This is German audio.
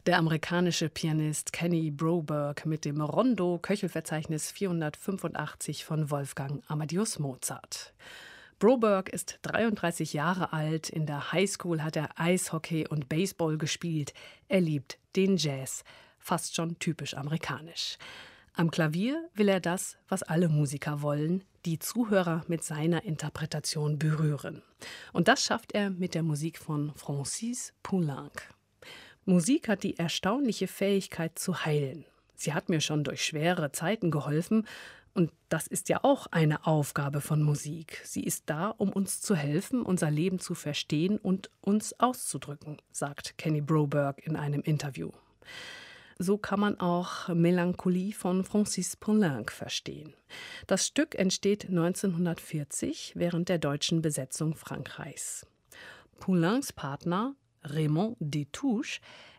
Der amerikanische Pianist Kenny Broberg mit dem Rondo Köchelverzeichnis 485 von Wolfgang Amadeus Mozart. Broberg ist 33 Jahre alt. In der Highschool hat er Eishockey und Baseball gespielt. Er liebt den Jazz. Fast schon typisch amerikanisch. Am Klavier will er das, was alle Musiker wollen, die Zuhörer mit seiner Interpretation berühren. Und das schafft er mit der Musik von Francis Poulenc. Musik hat die erstaunliche Fähigkeit zu heilen. Sie hat mir schon durch schwere Zeiten geholfen. Und das ist ja auch eine Aufgabe von Musik. Sie ist da, um uns zu helfen, unser Leben zu verstehen und uns auszudrücken, sagt Kenny Broberg in einem Interview. So kann man auch Melancholie von Francis Poulenc verstehen. Das Stück entsteht 1940 während der deutschen Besetzung Frankreichs. Poulencs Partner Raymond Destouches